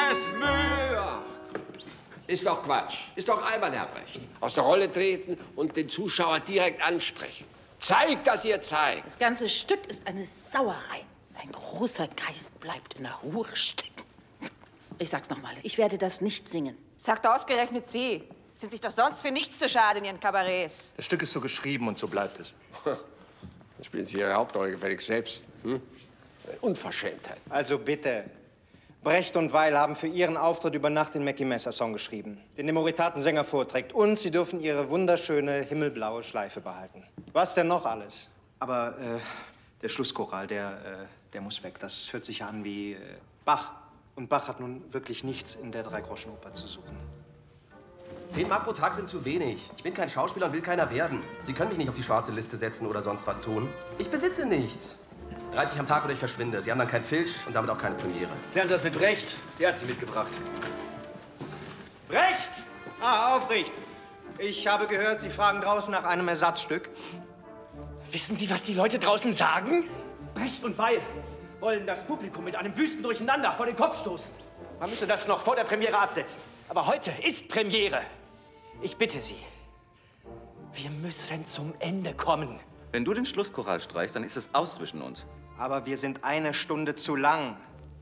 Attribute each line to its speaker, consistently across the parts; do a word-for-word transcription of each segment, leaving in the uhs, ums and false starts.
Speaker 1: es Mühe. Ist doch Quatsch. Ist doch albern, Herr Brecht. Aus der Rolle treten und den Zuschauer direkt ansprechen. Zeigt, dass ihr zeigt.
Speaker 2: Das ganze Stück ist eine Sauerei. Ein großer Geist bleibt in der Hure stecken. Ich sag's noch mal, ich werde das nicht singen.
Speaker 3: Sagt ausgerechnet Sie. Sind sich doch sonst für nichts zu schade in Ihren Kabarets.
Speaker 4: Das Stück ist so geschrieben und so bleibt es.
Speaker 1: Dann spielen Sie Ihre Hauptrolle gefälligst selbst. Hm? Unverschämtheit.
Speaker 5: Also bitte. Brecht und Weil haben für ihren Auftritt über Nacht den Mackie Messer Song geschrieben, den der Moritaten-Sänger vorträgt. Und sie dürfen ihre wunderschöne himmelblaue Schleife behalten. Was denn noch alles? Aber äh, der Schlusschoral, der, äh, der muss weg. Das hört sich an wie äh, Bach. Und Bach hat nun wirklich nichts in der Dreigroschenoper zu suchen.
Speaker 6: Zehn Mark pro Tag sind zu wenig. Ich bin kein Schauspieler und will keiner werden. Sie können mich nicht auf die schwarze Liste setzen oder sonst was tun. Ich besitze nichts. dreißig am Tag oder ich verschwinde. Sie haben dann kein Filch und damit auch keine Premiere.
Speaker 7: Klären Sie das mit Brecht. Der hat Sie mitgebracht. Brecht!
Speaker 5: Ah, Aufricht. Ich habe gehört, Sie fragen draußen nach einem Ersatzstück.
Speaker 7: Wissen Sie, was die Leute draußen sagen? Brecht und Weil wollen das Publikum mit einem wüsten Durcheinander vor den Kopf stoßen. Man müsse das noch vor der Premiere absetzen. Aber heute ist Premiere. Ich bitte Sie, wir müssen zum Ende kommen.
Speaker 8: Wenn du den Schlusschoral streichst, dann ist es aus zwischen uns.
Speaker 5: Aber wir sind eine Stunde zu lang.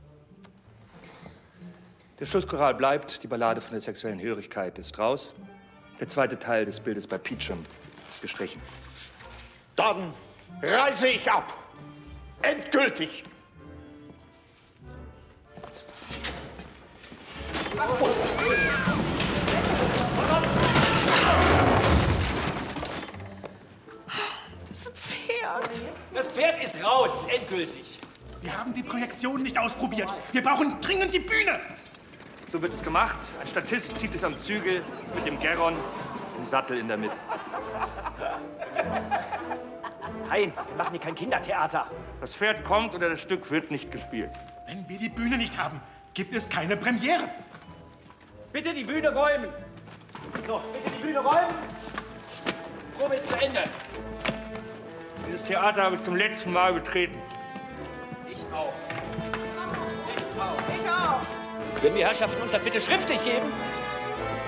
Speaker 4: Der Schlusschoral bleibt, die Ballade von der sexuellen Hörigkeit ist raus. Der zweite Teil des Bildes bei Peachum ist gestrichen.
Speaker 7: Dann reise ich ab. Endgültig.
Speaker 2: Das Pferd.
Speaker 7: Das Pferd ist raus, endgültig.
Speaker 9: Wir haben die Projektion nicht ausprobiert. Wir brauchen dringend die Bühne.
Speaker 4: So wird es gemacht. Ein Statist zieht es am Zügel mit dem Gerron im Sattel in der Mitte.
Speaker 7: Nein, wir machen hier kein Kindertheater.
Speaker 4: Das Pferd kommt oder das Stück wird nicht gespielt.
Speaker 9: Wenn wir die Bühne nicht haben, gibt es keine Premiere.
Speaker 7: Bitte die Bühne räumen. So, bitte die Bühne räumen. Probe ist zu Ende.
Speaker 4: Dieses Theater habe ich zum letzten Mal betreten.
Speaker 7: Ich auch.
Speaker 3: Ich auch. Ich auch.
Speaker 7: Würden die Herrschaften uns das bitte schriftlich geben?